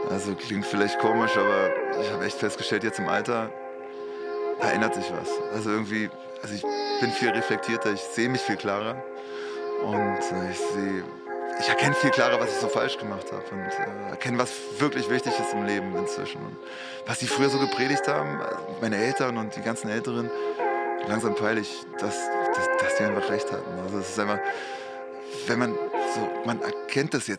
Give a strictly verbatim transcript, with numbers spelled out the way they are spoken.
Also, klingt vielleicht komisch, aber ich habe echt festgestellt, jetzt im Alter, da ändert sich was. Also, irgendwie also, ich bin viel reflektierter, ich sehe mich viel klarer und, äh, ich sehe ich erkenne viel klarer, was ich so falsch gemacht habe und, äh, erkenne, was wirklich wichtig ist im Leben inzwischen. Und was die früher so gepredigt haben, also, meine Eltern und die ganzen Älteren, langsam peile ich, dass dass dass die einfach recht hatten. Also, es ist einfach wenn man so man erkennt das jetzt